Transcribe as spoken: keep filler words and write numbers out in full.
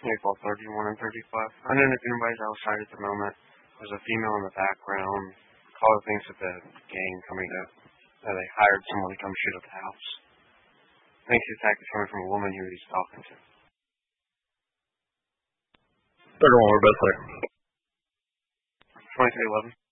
April thirty-one and thirty-five. I don't know if anybody's outside at the moment. There's a female in the background. Caller thinks that the gang coming to, that they hired someone to come shoot up the house. Thinks the attack is coming from a woman who he's talking to. thirty-one, we're both there. twenty-three eleven.